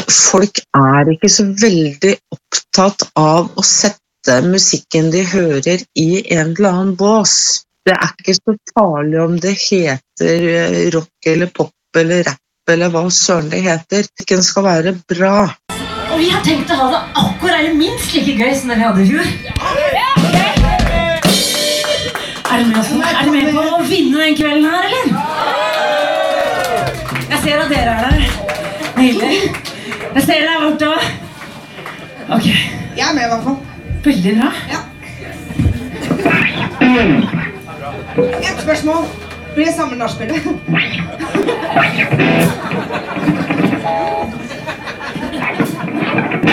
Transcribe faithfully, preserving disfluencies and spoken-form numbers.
folk er ikke så veldig opptatt av å sette musikken de hører i en eller annen bås. Det er ikke så farlig om det heter rock eller pop eller rap eller hva søren det heter. Musikken skal være bra. Og vi har tenkt å ha det akkurat minst like gøy som det vi hadde i fjor. Er du med, er du med på å vinne den kvelden her, eller? Jeg ser at dere er der. Nydelig. Jeg ser deg borte også. Ok. Jeg er med i hvert fall. Veldig bra. Ja. Et spørsmål. Blir det samme nachspielet?